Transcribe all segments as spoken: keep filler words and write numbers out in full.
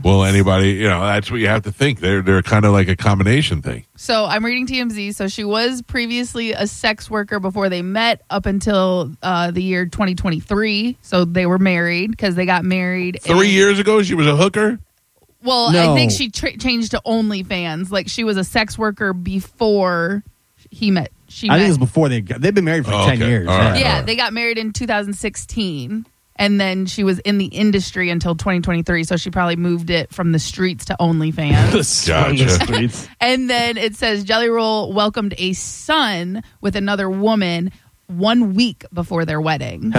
Well, anybody, you know, that's what you have to think. They're they're kind of like a combination thing. So I'm reading T M Z. So she was previously a sex worker before they met up until uh, the year twenty twenty-three. So they were married because they got married. Three in- years ago, she was a hooker? Well, No. I think she tra- changed to OnlyFans. Like she was a sex worker before he met. She I met. think it was before they got, they've been married for Oh, ten okay. years. All yeah. right. Yeah, they got married in two thousand sixteen. And then she was in the industry until twenty twenty-three. So she probably moved it from the streets to OnlyFans. Gotcha. streets. And then it says Jelly Roll welcomed a son with another woman one week before their wedding.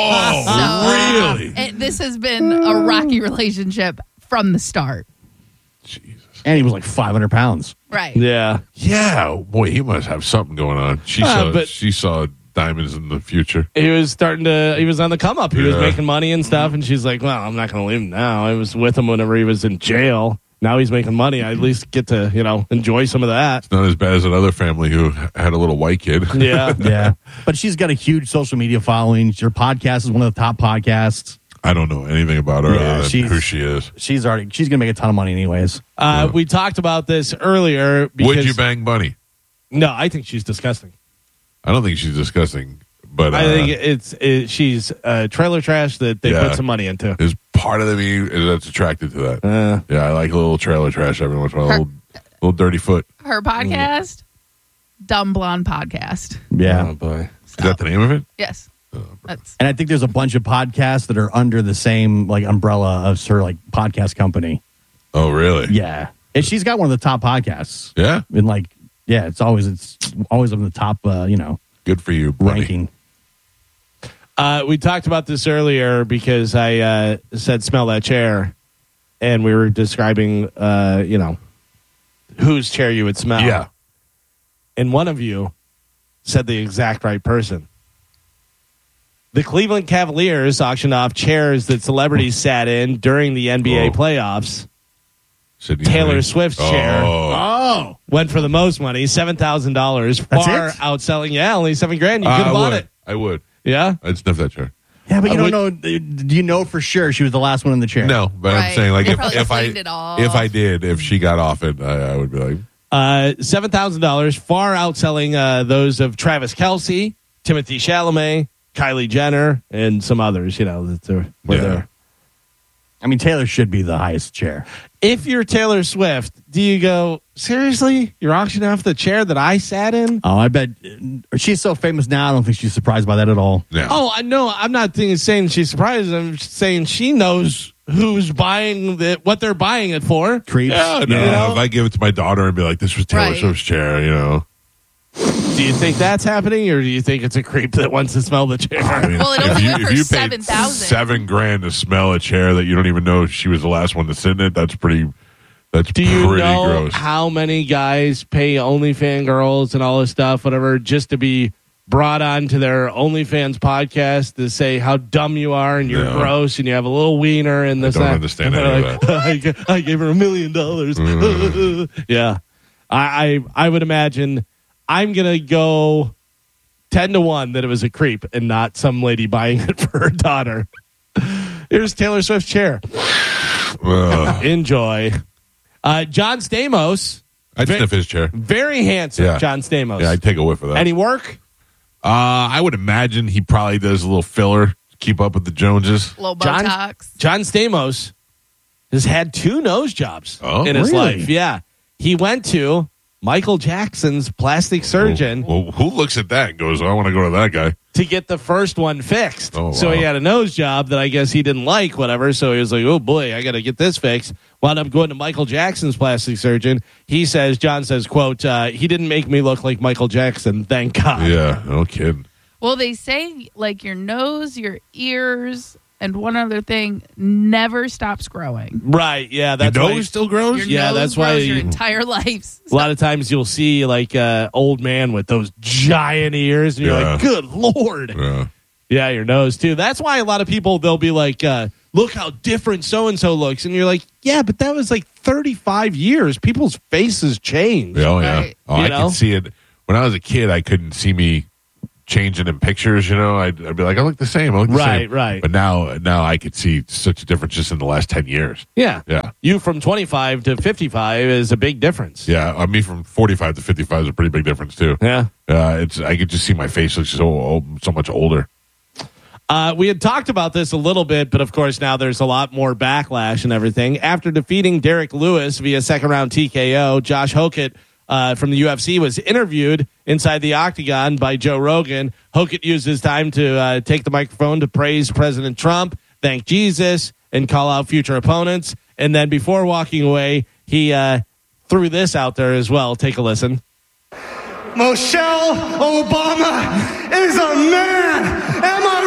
Oh, really? It, this has been a rocky relationship from the start. Jesus. And he was like five hundred pounds. Right. Yeah. Yeah, boy, he must have something going on. She Uh, saw but- she saw diamonds in the future. He was starting to, he was on the come up. He was Yeah. making money and stuff. And she's like, well, I'm not going to leave him now. I was with him whenever he was in jail. Now he's making money. I at least get to, you know, enjoy some of that. Not as bad as another family who had a little white kid. Yeah. Yeah. But she's got a huge social media following. Her podcast is one of the top podcasts. I don't know anything about her Yeah, other than she's- who she is. She's already she's gonna make a ton of money anyways. Uh, we talked about this earlier. Because, Would you bang Bunny? No, I think she's disgusting. I don't think she's disgusting, but uh, I think it's it, she's uh, trailer trash that they Yeah. put some money into. is part of the me that's attracted to that. Uh, Yeah, I like a little trailer trash every once in a while. A little, little dirty foot. Her podcast, Dumb Blonde Podcast. Yeah. Oh boy. Is that the name of it? Yes. That's And I think there's a bunch of podcasts that are under the same like umbrella of her like podcast company. Oh, really? Yeah. And she's got one of the top podcasts. Yeah? And like yeah, it's always it's always on the top uh, you know, Good for you, Bunny. ranking. Uh, we talked about this earlier because I uh, said smell that chair, and we were describing, uh, you know, whose chair you would smell. Yeah. And one of you said the exact right person. The Cleveland Cavaliers auctioned off chairs that celebrities sat in during the N B A Oh. playoffs. Sydney Taylor Henry. Swift's Oh. chair. Oh. Went for the most money, seven thousand dollars. That's Far it? outselling. Yeah, only seven grand. You Uh, could have I bought would. it. I would. Yeah. I'd sniff that chair. Yeah, but you I don't know do you know for sure she was the last one in the chair? No, but I'm Right. saying like They if, probably if I cleaned it off. if I did, if she got off it, I, I would be like, Uh, seven thousand dollars, far outselling uh, those of Travis Kelce, Timothy Chalamet, Kylie Jenner, and some others. You know that are- were Yeah. there. I mean Taylor should be the highest chair. If you're Taylor Swift, do you go seriously? You're auctioning off the chair that I sat in? Oh, I bet uh, she's so famous now. I don't think she's surprised by that at all. no. Oh, I know. I'm not thinking, saying she's surprised. I'm just saying she knows who's buying the, what they're buying it for. Creeps. Yeah, no. You know? If I give it to my daughter and be like, this was Taylor Right. Swift's chair, you know. Do you think that's happening, or do you think it's a creep that wants to smell the chair? I mean, Well, it if only you, went if for you seven paid thousand. seven grand to smell a chair that you don't even know she was the last one to sit in it, that's pretty. That's Do you pretty know gross. how many guys pay OnlyFans girls and all this stuff, whatever, just to be brought on to their OnlyFans podcast to say how dumb you are and you're No. gross and you have a little wiener and this don't that. understand And any they're of like, I, ga- I gave her a million dollars. Yeah, I, I I would imagine I'm gonna go ten to one that it was a creep and not some lady buying it for her daughter. Here's Taylor Swift's chair. Ugh. Enjoy. Uh, John Stamos, I'd Ve- sniff his chair. very handsome. Yeah. John Stamos. Yeah, I'd take a whiff of that. Any work? uh, I would imagine he probably does a little filler to keep up with the Joneses. low John- Botox. John Stamos has had two nose jobs Oh, in his really? life. Yeah. He went to Michael Jackson's plastic surgeon Well, who looks at that and goes, I want to go to that guy? to get the first one fixed. Oh, So wow. he had a nose job that I guess he didn't like, whatever. So he was like, oh boy, I got to get this fixed. Wound up going to Michael Jackson's plastic surgeon. He says, John says, quote, uh, he didn't make me look like Michael Jackson. Thank God. Yeah, no kidding. Well, they say like your nose, your ears, and one other thing never stops growing. Right. Yeah. That's Your why- nose still grows? Your Yeah, nose that's why grows your you- entire life. A lot of times you'll see like uh old man with those giant ears, and you're Yeah. like, "Good Lord!" Yeah. Yeah, your nose too. That's why a lot of people they'll be like, uh, "Look how different so and so looks," and you're like, "Yeah, but that was like thirty-five years. People's faces change." Yeah, oh, yeah. Right. Oh, You I know? could see it. When I was a kid, I couldn't see me changing in pictures, you know, I'd, I'd be like, I look the same. I look the Right, same. right. But now, now I could see such a difference just in the last ten years. Yeah. Yeah. You from twenty-five to fifty-five is a big difference. Yeah. I mean, from forty-five to fifty-five is a pretty big difference too. Yeah. Uh, it's, I could just see my face looks so old, so much older. Uh, we had talked about this a little bit, but of course now there's a lot more backlash and everything. After defeating Derek Lewis via second round T K O, Josh Hokett uh, from the U F C was interviewed inside the octagon by Joe Rogan. Hokett used his time to uh, take the microphone to praise President Trump, thank Jesus, and call out future opponents. And then before walking away, he uh, threw this out there as well. Take a listen. Michelle Obama is a man. Am I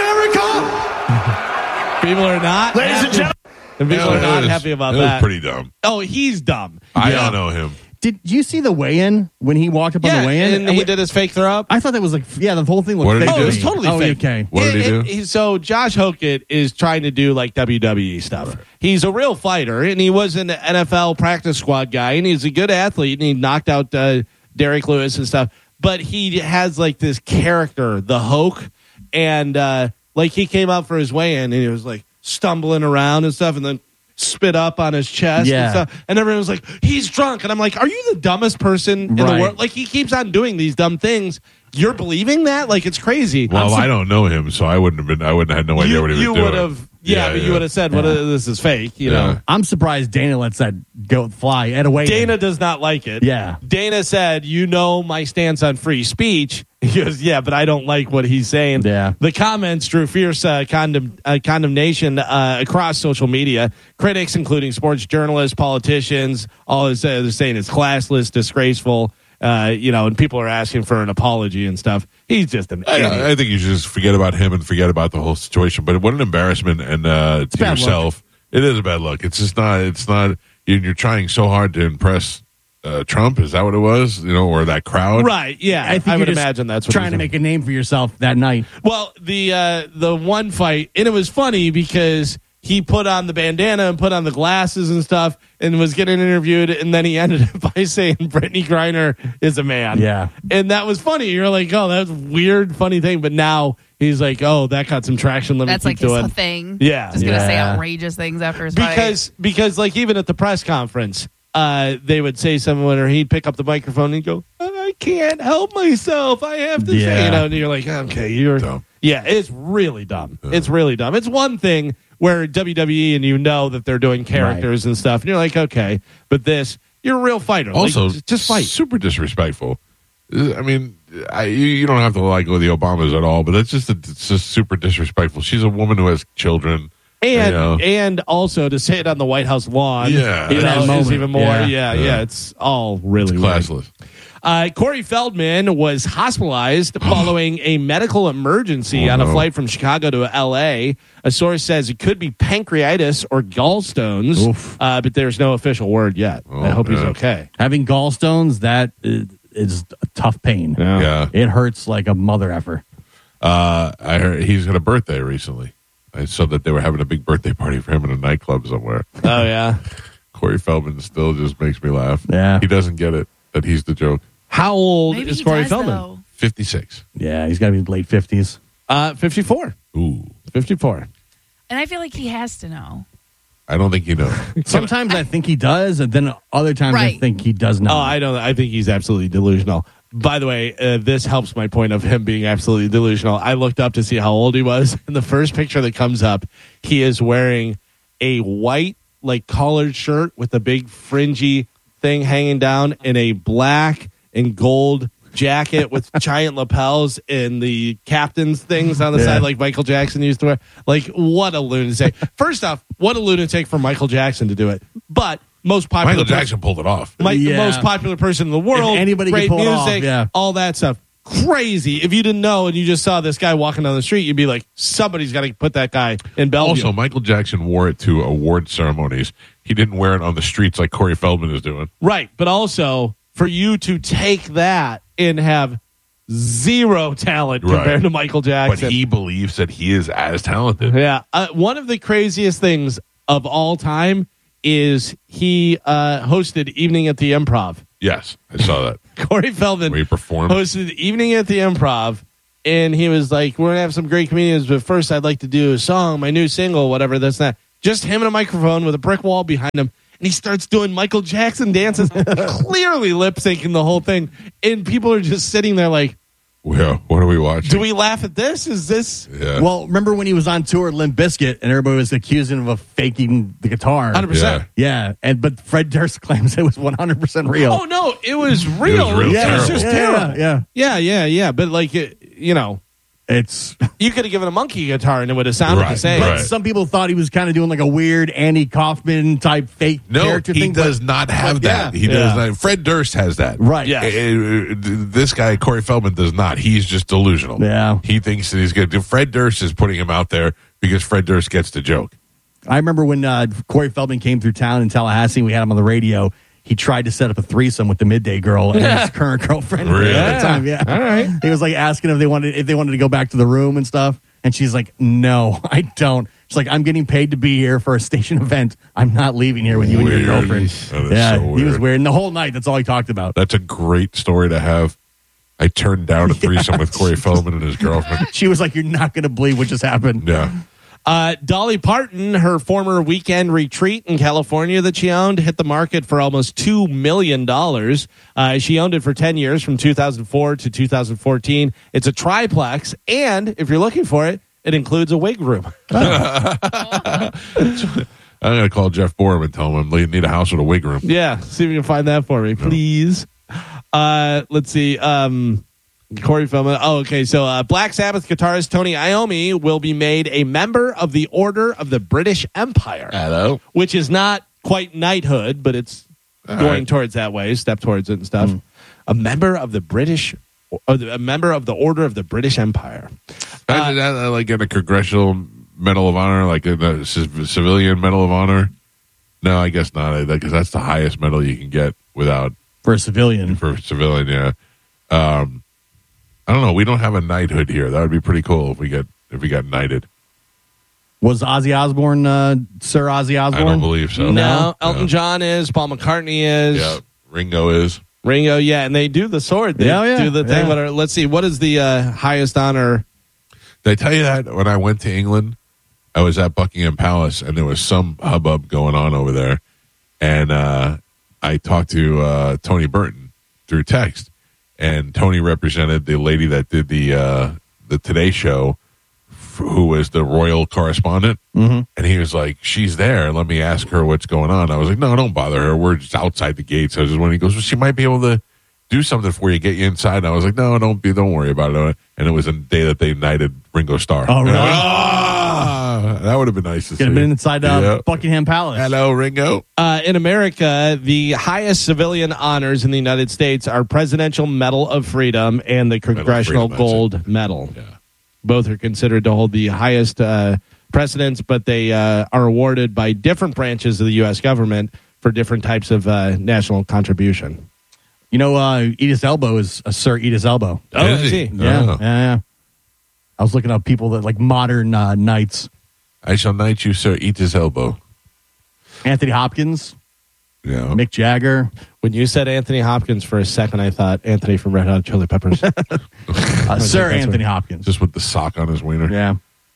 right, America? People are not Ladies and happy. gentlemen. And people Yeah, are it not was- happy about it that. was pretty dumb. Oh, he's dumb. I Yeah. don't know him. Did you see the weigh-in when he walked up on Yeah, the weigh-in? and he did his fake throw up. I thought that was like, yeah, the whole thing looked What did he fake. do? to Oh, it was me. totally oh, fake. okay. What did he It- do? it- so Josh Hokett is trying to do like W W E stuff. He's a real fighter, and he was an N F L practice squad guy, and he's a good athlete, and he knocked out uh, Derek Lewis and stuff. But he has like this character, the Hoke, and uh, like he came out for his weigh-in, and he was like stumbling around and stuff, and then spit up on his chest Yeah. and stuff. And everyone was like, he's drunk. And I'm like, are you the dumbest person in the Right. world? Like, he keeps on doing these dumb things. You're believing that? Like, it's crazy. Well, I'm I don't know him, so I wouldn't have been. I wouldn't have had no idea you, what he was you doing. would have, yeah, Yeah, but you yeah. would have said, "What? Yeah. uh, This is fake." You Yeah. know, I'm surprised Dana lets that go fly at a weigh-in. Dana does not like it. Yeah. Dana said, "You know my stance on free speech." He goes, "Yeah, but I don't like what he's saying." Yeah. The comments drew fierce uh, condemn, uh, condemnation uh, across social media. Critics, including sports journalists, politicians, all is, uh, they're saying it's classless, disgraceful. Uh, you know, and people are asking for an apology and stuff. He's just an idiot. I, I think you should just forget about him and forget about the whole situation. But what an embarrassment and uh, to bad yourself. It is a bad look. It's just not. It's not. You're, you're trying so hard to impress uh, Trump. Is that what it was? You know, or that crowd? Right? Yeah, I, think I you're would just imagine that's what trying he's to doing. make a name for yourself that night. Well, the uh, the one fight, and it was funny because he put on the bandana and put on the glasses and stuff, and was getting interviewed, and then he ended up by saying Brittany Griner is a man. Yeah. And that was funny. You're like, oh, that's a weird, funny thing. But now he's like, oh, that got some traction. Let That's me like keep his doing. thing. Yeah. Just going to say Yeah. outrageous things after his fight. Because because like even at the press conference, uh, they would say something, or he'd pick up the microphone and he'd go, I can't help myself. I have to say, Yeah. you know, and you're like, okay, you're Dumb. yeah, it's really dumb. It's really dumb. It's one thing where W W E and you know that they're doing characters and stuff, and you're like, okay, but this, you're a real fighter. Like, Also, just- just fight. Super disrespectful. I mean, I, you, you don't have to like the Obamas at all, but that's just a, it's just super disrespectful. She's a woman who has children. And you know. and also to say it on the White House lawn, Yeah. you In that know, is moment. even more. Yeah, Yeah. yeah, Yeah. it's all really weird. Classless. Uh, Corey Feldman was hospitalized following a medical emergency Oh, on a no. flight from Chicago to L A. A source says it could be pancreatitis or gallstones, Oof. uh, but there's no official word yet. Oh, I hope he's man. okay. Having gallstones, that is, is a tough pain. Yeah. It hurts like a mother effer. Uh, I heard he's got a birthday recently. I saw that they were having a big birthday party for him in a nightclub somewhere. Oh, yeah. Corey Feldman still just makes me laugh. Yeah. He doesn't get it that he's the joke. How old Maybe is he Corey does, Feldman? though. fifty-six. Yeah, he's got to be late fifties. Uh, fifty-four. Ooh. fifty-four. And I feel like he has to know. I don't think you know. Sometimes I think he does, and then other times I Right. think he does not. Oh, I don't. I think he's absolutely delusional. By the way, uh, this helps my point of him being absolutely delusional. I looked up to see how old he was, and the first picture that comes up, he is wearing a white, like collared shirt with a big fringy thing hanging down, and a black and gold jacket with giant lapels and the captain's things on the Yeah. side, like Michael Jackson used to wear. Like, what a lunatic! First off, what a lunatic for Michael Jackson to do it, but. Most popular Michael person- Jackson pulled it off. like the Yeah. most popular person in the world. If anybody great can pull it music, off, yeah. all that stuff. Crazy. If you didn't know and you just saw this guy walking down the street, you'd be like, somebody's got to put that guy in Bellevue. Also, Michael Jackson wore it to award ceremonies. He didn't wear it on the streets like Corey Feldman is doing. Right. But also, for you to take that and have zero talent Right. compared to Michael But Jackson. he believes that he is as talented. yeah. Uh, one of the craziest things of all time is he uh, hosted Evening at the Improv. Yes, I saw that. Corey Feldman Where he performed. hosted Evening at the Improv, and he was like, we're going to have some great comedians, but first I'd like to do a song, my new single, whatever, that's that. Just him and a microphone with a brick wall behind him. And he starts doing Michael Jackson dances, clearly lip syncing the whole thing. And people are just sitting there like, well, what are we watching? do we laugh at this? Is this? Yeah. Well, remember when he was on tour at Limp Bizkit and everybody was accusing him of faking the guitar? one hundred percent. Yeah. Yeah, and but Fred Durst claims it was one hundred percent real. Oh, no, it was real. It was real yeah, It was terrible. just yeah, terrible. yeah, Yeah, yeah. yeah, yeah. But like, it, you know, It's you could have given a monkey guitar and it would have sounded the Right, same. right. some people thought he was kind of doing like a weird Andy Kaufman type fake No, character he thing. does but- not have but that. yeah. He does Yeah. not. Fred Durst has that. Right. Yeah. Uh, uh, This guy, Corey Feldman, does not. He's just delusional. Yeah. He thinks that he's good. Fred Durst is putting him out there because Fred Durst gets the joke. I remember when uh, Corey Feldman came through town in Tallahassee. We had him on the radio. He tried to set up a threesome with the Midday Girl and his current girlfriend Really? at the time. Yeah. All right. He was like asking if they wanted if they wanted to go back to the room and stuff. And she's like, "No, I don't." She's like, "I'm getting paid to be here for a station event. I'm not leaving here with you and Weird. your girlfriend." That is Yeah, so he was weird. weird. And the whole night, that's all he talked about. That's a great story to have. I turned down a threesome with Corey Feldman and his girlfriend. She was like, "You're not going to believe what just happened." Yeah. Uh, Dolly Parton, her former weekend retreat in California that she owned, hit the market for almost two million dollars. Uh, she owned it for ten years from two thousand four to two thousand fourteen. It's a triplex, and if you're looking for it, it includes a wig room. I'm going to call Jeff Borum and tell him I need a house with a wig room. Yeah, see if you can find that for me, please. Uh, let's see. Um, Corey Feldman. Oh, okay. So uh, Black Sabbath guitarist Tony Iommi will be made a member of the Order of the British Empire, Hello. which is not quite knighthood, but it's All going right. towards that way, step towards it and stuff. A member of the British, or the, a member of the Order of the British Empire. Imagine that, uh, like in a Congressional Medal of Honor, like in a c- civilian Medal of Honor. No, I guess not, because that's the highest medal you can get without For a civilian. for civilian. Yeah. Um, I don't know. We don't have a knighthood here. That would be pretty cool if we get if we got knighted. Was Ozzy Osbourne uh, Sir Ozzy Osbourne? I don't believe so. No, Elton No. John is, Paul McCartney is, Yeah, Ringo is. Ringo, yeah, and they do the sword. They Yeah, yeah, do the thing. yeah. Whatever. Let's see, what is the uh, highest honor? Did I tell you that when I went to England, I was at Buckingham Palace and there was some hubbub going on over there, and uh, I talked to uh, Tony Burton through text, and Tony represented the lady that did the uh, the Today Show, f- who was the royal correspondent, mm-hmm. and he was like, "She's there. Let me ask her what's going on." I was like, "No, don't bother her. We're just outside the gates." I was just when he goes, "Well, she might be able to do something for you, get you inside." And I was like, "No, don't be, don't worry about it." And it was the day that they knighted Ringo Starr. Oh, really? And I went, "Ah!" That would have been nice to see. Could have been inside uh, Yeah. Buckingham Palace. Hello, Ringo. Uh, in America, the highest civilian honors in the United States are Presidential Medal of Freedom and the Congressional Freedom, that's Gold Medal. Yeah. Both are considered to hold the highest uh, precedence, but they uh, are awarded by different branches of the U S government for different types of uh, national contribution. You know, uh, Edith Elbow is a Sir Edith Elbow. Oh, Is I he? see. Yeah, Oh. yeah, yeah. I was looking up people that like modern uh, knights. I shall knight you, sir. Eat his elbow. Anthony Hopkins, Yeah. Mick Jagger, When you said Anthony Hopkins for a second, I thought Anthony from Red Hot Chili Peppers. uh, Sir that's Anthony Hopkins. Just with the sock on his wiener. Yeah.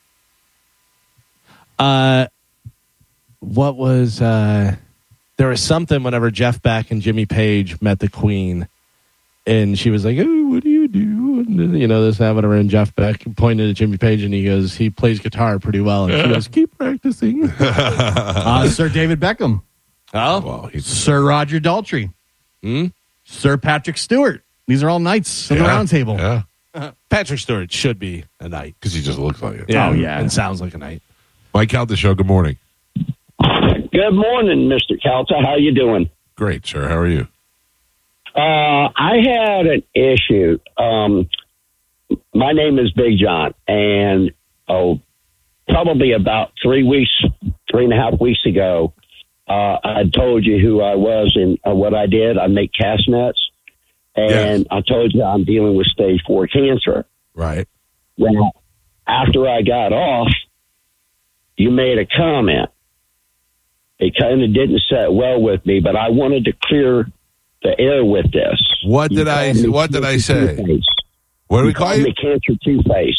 Uh, what was uh, there was something whenever Jeff Beck and Jimmy Page met the Queen, and she was like, "Oh, what do you do?" And, you know, this and that, whatever. And Jeff Beck pointed at Jimmy Page and he goes, "He plays guitar pretty well." And she goes, "Keep practicing." Uh, Sir David Beckham, Oh, Well, he's Sir Roger Daltrey, Hmm? Sir Patrick Stewart. These are all knights of the yeah, round table. Yeah. Patrick Stewart should be a knight. Because he just looks like it. Oh, yeah. and sounds like a knight. Mike Calta Show, good morning. Good morning, Mister Calta. How you doing? Great, sir. How are you? Uh, I had an issue. Um, my name is Big John, and oh, probably about three weeks, three and a half weeks ago, uh, I told you who I was and uh, what I did. I make cast nets, and Yes. I told you I'm dealing with stage four cancer. Right. Well, after I got off, you made a comment. It kind of didn't set well with me, but I wanted to clear the air with this. What You did I- called me what did I Snoopy say? Face. What do we You call called you? me Cancer Two Face.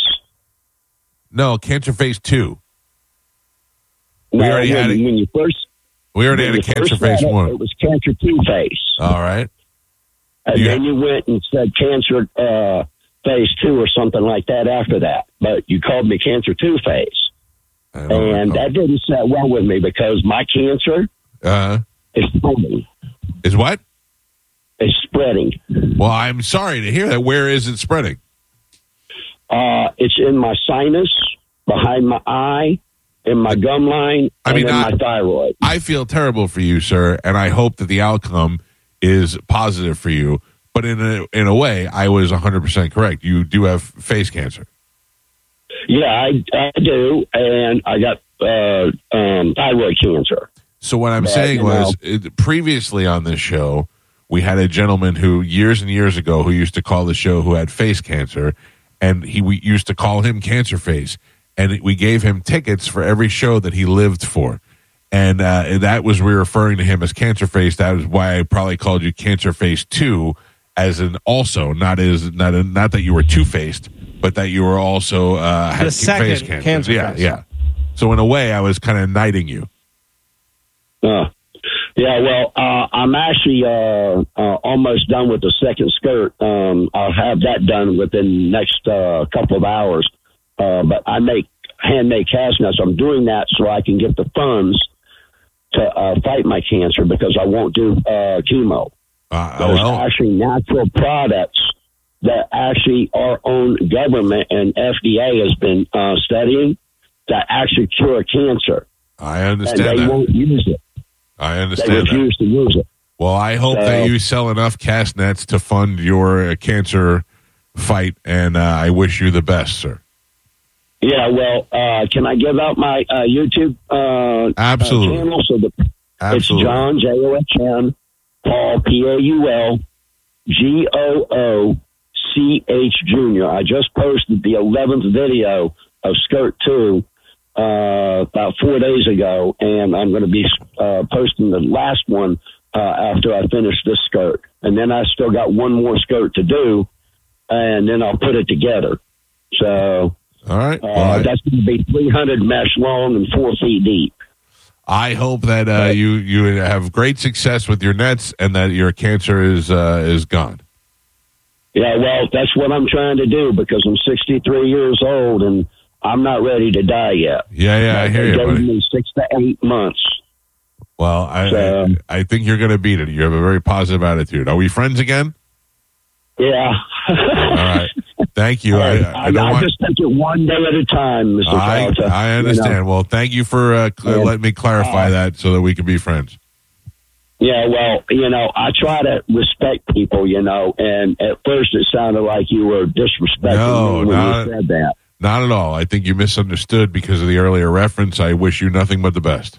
No, Cancer Face two. We No, already when, had it. when you first We already when had a you Cancer first Face said it, one. It was Cancer Two Face, All right. and Yeah. then you went and said Cancer uh, Face Two or something like that after that. But you called me Cancer Two Face, I don't and recall. that didn't sit well with me because my cancer Uh, is spreading. is what? It's spreading. Well, I'm sorry to hear that. Where is it spreading? Uh, it's in my sinus, behind my eye, in my gum line, I and mean, in I- my thyroid. I feel terrible for you, sir, and I hope that the outcome is positive for you. But in a, in a way, I was one hundred percent correct. You do have face cancer. Yeah, I, I do, and I got uh, um, thyroid cancer. So what I'm But, saying you was, it, previously on this show, we had a gentleman who years and years ago who used to call the show who had face cancer, and he we used to call him Cancer Face, and we gave him tickets for every show that he lived for, and uh, that was we were referring to him as Cancer Face. That was why I probably called you Cancer Face Two, as an also not as not a, not that you were two faced, but that you were also uh, had The second face cancer. cancer yeah, face. yeah. So in a way, I was kind of knighting you. Uh, yeah, well, uh, I'm actually uh, uh, almost done with the second skirt. Um, I'll have that done within the next uh, couple of hours. Uh, but I make handmade cast nuts. I'm doing that so I can get the funds to uh, fight my cancer because I won't do uh, chemo. Uh, There's well, actually natural products that actually our own government and F D A has been uh, studying that actually cure cancer. I And understand they that. won't use it. I They understand that. refuse to use it. Well, I hope So- that you sell enough cast nets to fund your uh, cancer fight, and uh, I wish you the best, sir. Yeah, well, uh, can I give out my uh, YouTube uh, Absolutely. uh, channel? So the, it's Absolutely. John, J O H N, Paul, P A U L, G O O C H Junior I just posted the eleventh video of Skirt two uh, about four days ago, and I'm going to be uh, posting the last one uh, after I finish this skirt. And then I still got one more skirt to do, and then I'll put it together. So All right. uh, Well, I, that's going to be three hundred mesh long and four feet deep. I hope that uh, you you have great success with your nets, and that your cancer is uh, is gone. Yeah, well, that's what I'm trying to do because I'm sixty-three years old and I'm not ready to die yet. Yeah, yeah, I hear They you, gave buddy. me six to eight months. Well, I So- I, I think you're going to beat it. You have a very positive attitude. Are we friends again? Yeah. All right. Thank you. I, I I, don't I want. just take it one day at a time, Mister I, Salta. I You understand. know. Well, thank you for uh, cl- Yeah. letting me clarify Uh, that so that we can be friends. Yeah, well, you know, I try to respect people, you know, and at first it sounded like you were disrespecting No, me when not- you said that. Not at all. I think you misunderstood because of the earlier reference. I wish you nothing but the best.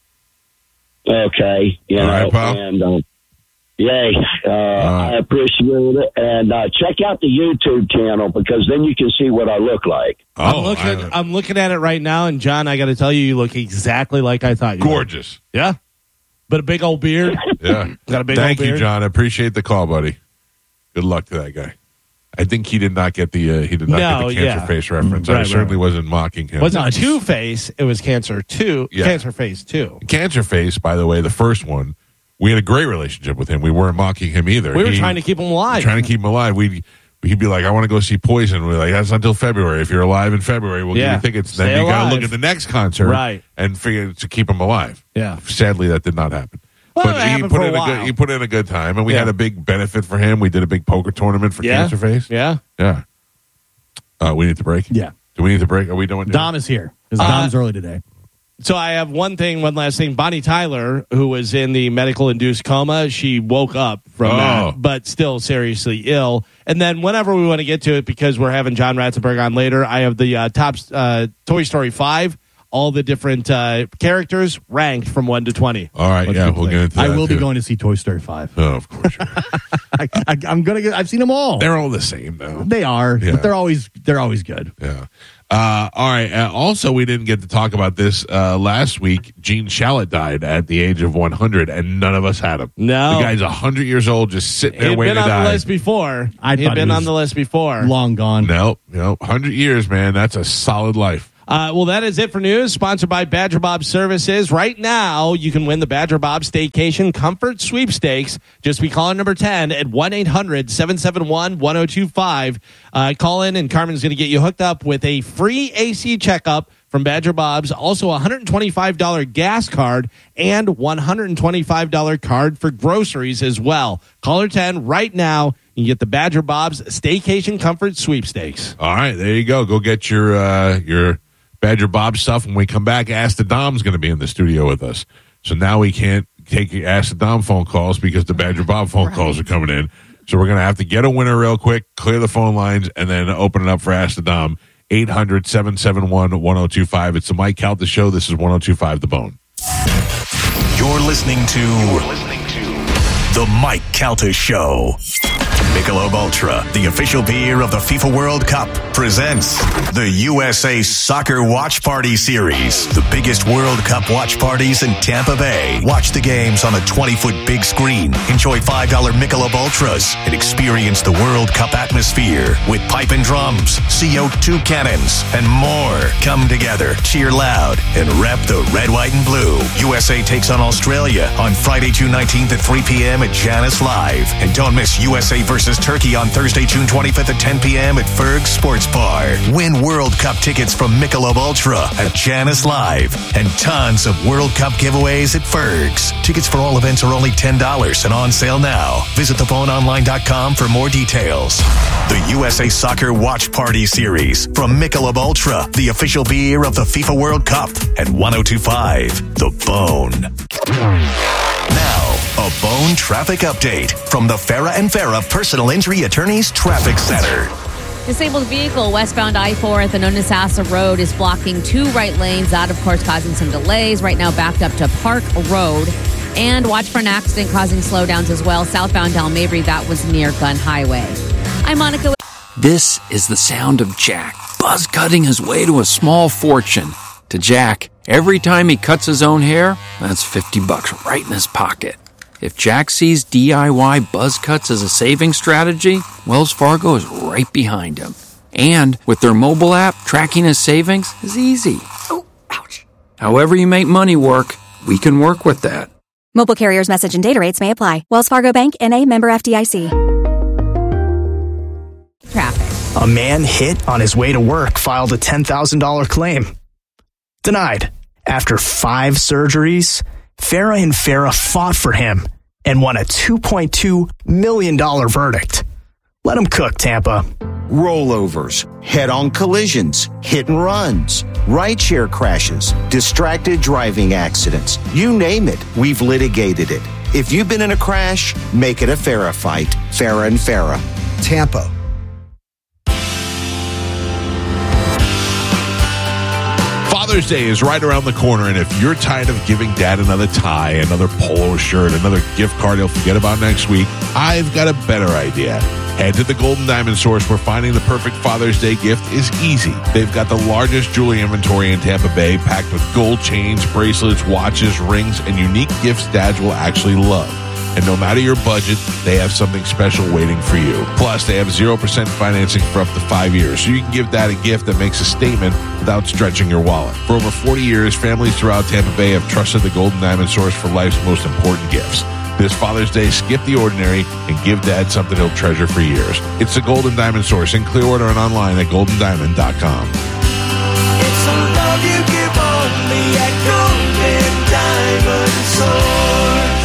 Okay, you All know, right, pal. and uh, yay, uh, right. I appreciate it, and uh, check out the YouTube channel because then you can see what I look like. I'm Oh, looking. I- I'm looking at it right now, and John, I got to tell you, you look exactly like I thought you would. gorgeous. Yeah, but a big old beard. Yeah. Got a big Thank old you, beard. John. I appreciate the call, buddy. Good luck to that guy. I think he did not get the uh, he did not No, get the cancer yeah. face reference. Right, I right, certainly right. wasn't mocking him. Wasn't Two Face? It was Cancer Two. Yeah. Cancer Face Two. Cancer Face, by the way, the first one, we had a great relationship with him. We weren't mocking him either. We were He- trying to keep him alive. trying to keep him alive. We'd he'd be like, I want to go see Poison. We're like, that's not until February. If you're alive in February, we'll Yeah. give you tickets. Stay Then you got to alive. look at the next concert, Right. and figure to keep him alive. Yeah. Sadly, that did not happen. Well, but it he happened put for a in a, while. good he put in a good time, and we Yeah. had a big benefit for him. We did a big poker tournament for Yeah. Cancer Face. Yeah. Yeah. Uh, we need to break. Yeah. Do we need to break? Are we doing? Dom is here because Uh, Dom's early today. So I have one thing, one last thing. Bonnie Tyler, who was in the medical-induced coma, she woke up from Oh. that, but still seriously ill. And then whenever we want to get to it, because we're having John Ratzenberg on later, I have the uh, top uh, Toy Story five, all the different uh, characters ranked from one to twenty. All right. Let's yeah, get we'll to get that. into I that, will be too. going to see Toy Story five. Oh, of course. I, I, I'm gonna get. I've seen them all. They're all the same, though. They are, Yeah. but they're always they're always good. Yeah. Uh, all right. Uh, also, we didn't get to talk about this uh, last week. Gene Shalit died at the age of one hundred, and none of us had him. No. The guy's one hundred years old, just sitting there He'd waiting been to on die. the list before. I He'd thought he been was on the list before. Long gone. Nope. Nope. one hundred years, man. That's a solid life. Uh, well, that is it for news. Sponsored by Badger Bob Services. Right now, you can win the Badger Bob Staycation Comfort Sweepstakes. Just be calling number ten at one eight hundred seven seven one one oh two five. Uh, call in, and Carmen's going to get you hooked up with a free A C checkup from Badger Bob's. Also, a one hundred twenty-five dollars gas card and one hundred twenty-five dollars card for groceries as well. Caller ten right now. You get the Badger Bob's Staycation Comfort Sweepstakes. All right. There you go. Go get your uh, your Badger Bob stuff. When we come back, Ask the Dom's going to be in the studio with us. So now we can't take Ask the Dom phone calls because the Badger Bob phone Right. calls are coming in. So we're going to have to get a winner real quick, clear the phone lines, and then open it up for Ask the Dom. eight hundred seven seven one one oh two five. It's the Mike Calta Show. This is one oh two five The Bone. You're listening to, You're listening to The Mike Calta Show. Michelob Ultra, the official beer of the FIFA World Cup, presents the U S A Soccer Watch Party Series. The biggest World Cup watch parties in Tampa Bay. Watch the games on a twenty-foot big screen. Enjoy five dollars Michelob Ultras and experience the World Cup atmosphere with pipe and drums, C O two cannons, and more. Come together, cheer loud, and rep the red, white, and blue. U S A takes on Australia on Friday, June nineteenth at three p.m. at Janice Live. And don't miss U S A versus Turkey on Thursday, June twenty-fifth at ten p.m. at Ferg's Sports Bar. Win World Cup tickets from Michelob Ultra at Janice Live. And tons of World Cup giveaways at Ferg's. Tickets for all events are only ten dollars and on sale now. Visit the phone online dot com for more details. The U S A Soccer Watch Party Series from Michelob Ultra, the official beer of the FIFA World Cup at one oh two five The Bone. Now, a Bone traffic update from the Farah and Farah Personal Injury Attorneys Traffic Center. Disabled vehicle westbound I four at the Nonasassa Road is blocking two right lanes. That, of course, causing some delays. Right now backed up to Park Road. And watch for an accident causing slowdowns as well. Southbound Del Mabry, that was near Gun Highway. I'm Monica. This is the sound of Jack, buzz cutting his way to a small fortune. To Jack, every time he cuts his own hair, that's fifty bucks right in his pocket. If Jack sees D I Y buzz cuts as a saving strategy, Wells Fargo is right behind him. And with their mobile app, tracking his savings is easy. Oh, ouch. However you make money work, we can work with that. Mobile carriers' message and data rates may apply. Wells Fargo Bank, N A, member F D I C. Traffic. A man hit on his way to work filed a ten thousand dollars claim. Denied. After five surgeries, Farah and Farah fought for him and won a two point two million dollars verdict. Let him cook, Tampa. Rollovers, head-on collisions, hit and runs, rideshare crashes, distracted driving accidents. You name it, we've litigated it. If you've been in a crash, make it a Farah fight. Farah and Farah. Tampa. Father's Day is right around the corner, and if you're tired of giving Dad another tie, another polo shirt, another gift card he'll forget about next week, I've got a better idea. Head to the Golden Diamond Source, where finding the perfect Father's Day gift is easy. They've got the largest jewelry inventory in Tampa Bay, packed with gold chains, bracelets, watches, rings, and unique gifts dads will actually love. And no matter your budget, they have something special waiting for you. Plus, they have zero percent financing for up to five years, so you can give Dad a gift that makes a statement without stretching your wallet. For over forty years, families throughout Tampa Bay have trusted the Golden Diamond Source for life's most important gifts. This Father's Day, skip the ordinary and give Dad something he'll treasure for years. It's the Golden Diamond Source in Clearwater and online at golden diamond dot com. It's a love you give only at Golden Diamond Source.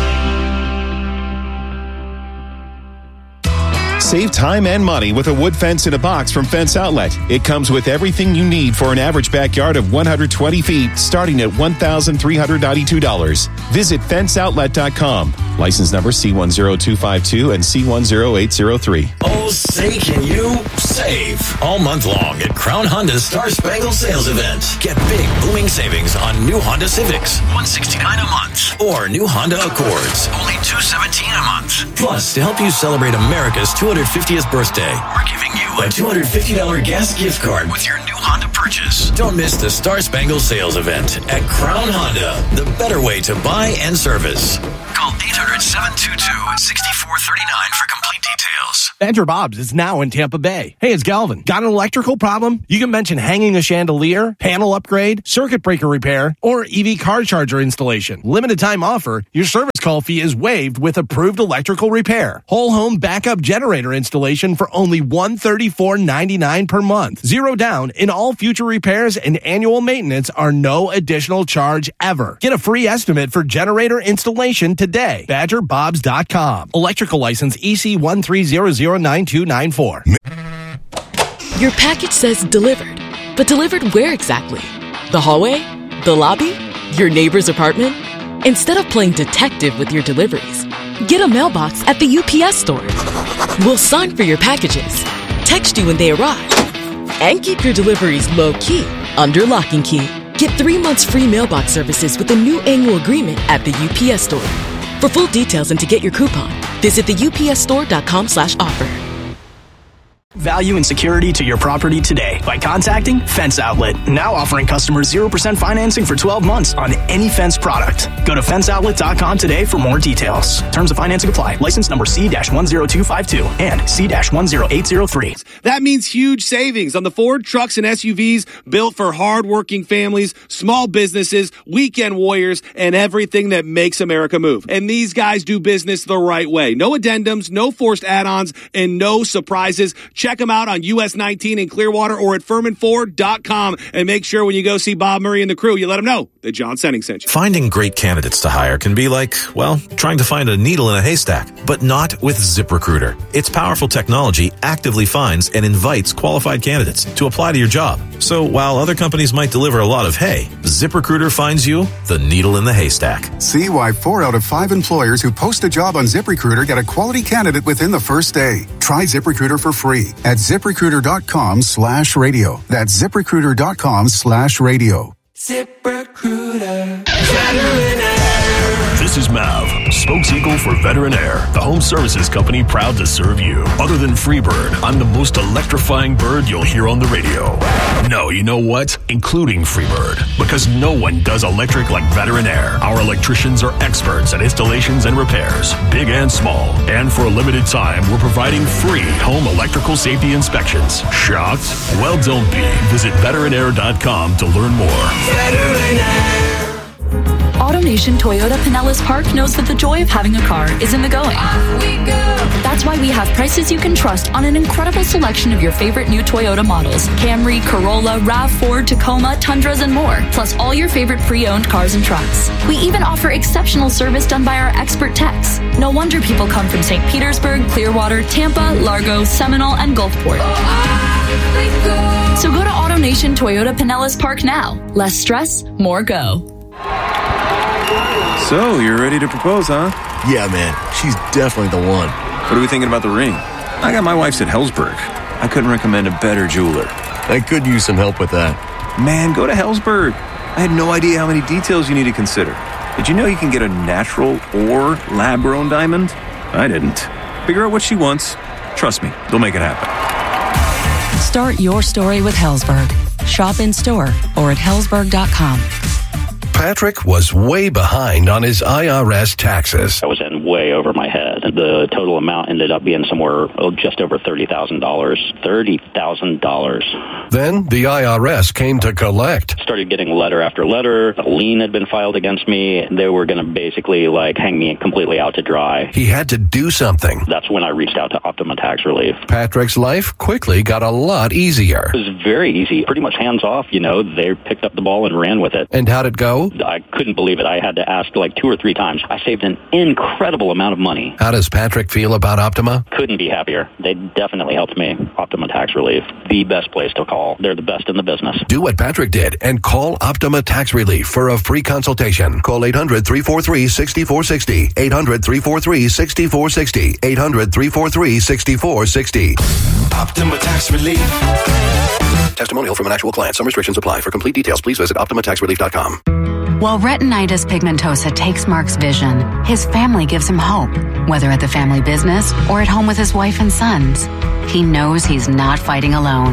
Save time and money with a wood fence in a box from Fence Outlet. It comes with everything you need for an average backyard of one hundred twenty feet, starting at one thousand three hundred ninety-two dollars. Visit fence outlet dot com. License number C one zero two five two and C one zero eight zero three. Oh, say can you save all month long at Crown Honda's Star Spangled Sales Event. Get big booming savings on new Honda Civics, one hundred sixty-nine dollars a month, or new Honda Accords, only two hundred seventeen dollars a month. Plus, to help you celebrate America's two hundred fiftieth birthday, we're giving you a two hundred fifty dollars gas gift card with your new Honda purchase. Don't miss the Star Spangled Sales Event at Crown Honda, the better way to buy and service. Call eight hundred, seven two two, six four three nine for complete details. Badger Bob's is now in Tampa Bay. Hey, it's Galvin. Got an electrical problem? You can mention hanging a chandelier, panel upgrade, circuit breaker repair, or E V car charger installation. Limited time offer. Your service call fee is waived with approved electrical repair. Whole home backup generator installation for only one hundred thirty-four dollars and ninety-nine cents per month. Zero down in all future repairs and annual maintenance are no additional charge ever. Get a free estimate for generator installation today. badger bobs dot com. Electrical license E C one three zero zero nine two nine four. Your package says delivered, but delivered where exactly? The hallway? The lobby? Your neighbor's apartment? Instead of playing detective with your deliveries, get a mailbox at the U P S store. We'll sign for your packages, text you when they arrive, and keep your deliveries low-key under lock and key. Get three months free mailbox services with a new annual agreement at the U P S store. For full details and to get your coupon, visit the U P S store dot com slash offer. Value and security to your property today by contacting Fence Outlet. Now offering customers zero percent financing for twelve months on any fence product. Go to fence outlet dot com today for more details. Terms of financing apply. License number C one zero two five two and C one zero eight zero three. That means huge savings on the Ford trucks and S U Vs built for hardworking families, small businesses, weekend warriors, and everything that makes America move. And these guys do business the right way. No addendums, no forced add-ons, and no surprises. Check them out on U S nineteen in Clearwater or at Furman Ford dot com. And make sure when you go see Bob Murray and the crew, you let them know that John Senning sent you. Finding great candidates to hire can be like, well, trying to find a needle in a haystack, but not with ZipRecruiter. Its powerful technology actively finds and invites qualified candidates to apply to your job. So while other companies might deliver a lot of hay, ZipRecruiter finds you the needle in the haystack. See why four out of five employers who post a job on ZipRecruiter get a quality candidate within the first day. Try ZipRecruiter for free at ZipRecruiter dot com slash radio. That's ZipRecruiter dot com slash radio. ZipRecruiter. This is Mav, spokes-eagle for Veteran Air, the home services company proud to serve you. Other than Freebird, I'm the most electrifying bird you'll hear on the radio. No, you know what? Including Freebird. Because no one does electric like Veteran Air. Our electricians are experts at installations and repairs, big and small. And for a limited time, we're providing free home electrical safety inspections. Shocked? Well, don't be. Visit veteran air dot com to learn more. Veteran Air. AutoNation Toyota Pinellas Park knows that the joy of having a car is in the going. Off we go. That's why we have prices you can trust on an incredible selection of your favorite new Toyota models. Camry, Corolla, RAV four, Tacoma, Tundras, and more. Plus all your favorite pre-owned cars and trucks. We even offer exceptional service done by our expert techs. No wonder people come from Saint Petersburg, Clearwater, Tampa, Largo, Seminole, and Gulfport. Off we go. So go to AutoNation Toyota Pinellas Park now. Less stress, more go. So, you're ready to propose, huh? Yeah, man. She's definitely the one. What are we thinking about the ring? I got my wife's at Hellsberg. I couldn't recommend a better jeweler. I could use some help with that. Man, go to Hellsberg. I had no idea how many details you need to consider. Did you know you can get a natural or lab-grown diamond? I didn't. Figure out what she wants. Trust me, they'll make it happen. Start your story with Hellsberg. Shop in store or at hellsberg dot com. Patrick was way behind on his I R S taxes. I was in way over my head. The total amount ended up being somewhere oh, just over thirty thousand dollars. thirty thousand dollars. Then the I R S came to collect. Started getting letter after letter. A lien had been filed against me. They were going to basically like hang me completely out to dry. He had to do something. That's when I reached out to Optima Tax Relief. Patrick's life quickly got a lot easier. It was very easy. Pretty much hands off, you know. They picked up the ball and ran with it. And how'd it go? I couldn't believe it. I had to ask like two or three times. I saved an incredible amount of money. How does Patrick feel about Optima? Couldn't be happier. They definitely helped me. Optima Tax Relief, the best place to call. They're the best in the business. Do what Patrick did and call Optima Tax Relief for a free consultation. Call eight hundred, three four three, six four six zero. eight hundred, three four three, six four six zero. eight hundred, three four three, six four six zero. Optima Tax Relief. Testimonial from an actual client. Some restrictions apply. For complete details, please visit optima tax relief dot com. While retinitis pigmentosa takes Mark's vision, his family gives him hope, whether at the family business or at home with his wife and sons. He knows he's not fighting alone.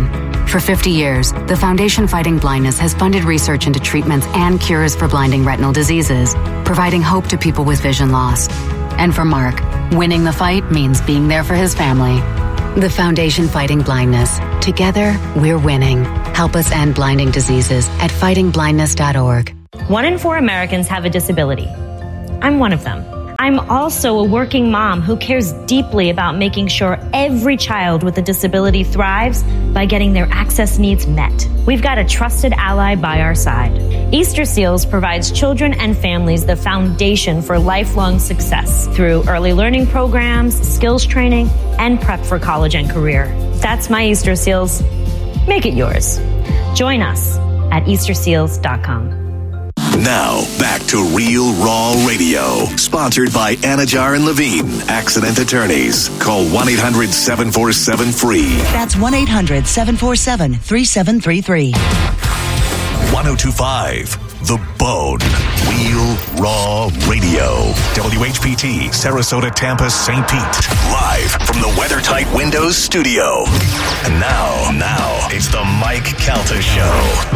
For fifty years, the Foundation Fighting Blindness has funded research into treatments and cures for blinding retinal diseases, providing hope to people with vision loss. And for Mark, winning the fight means being there for his family. The Foundation Fighting Blindness. Together, we're winning. Help us end blinding diseases at fighting blindness dot org. One in four Americans have a disability. I'm one of them. I'm also a working mom who cares deeply about making sure every child with a disability thrives by getting their access needs met. We've got a trusted ally by our side. Easter Seals provides children and families the foundation for lifelong success through early learning programs, skills training, and prep for college and career. That's my Easter Seals. Make it yours. Join us at easter seals dot com. Now, back to Real Raw Radio, sponsored by Anajar and Levine, accident attorneys. Call one eight hundred seven four seven free. That's one eight hundred seven four seven three seven three three. one oh two point five, The Bone. Real Raw Radio. W H P T, Sarasota, Tampa, Saint Pete. Live from the WeatherTight Windows studio. And now, now, it's the Mike Calta Show.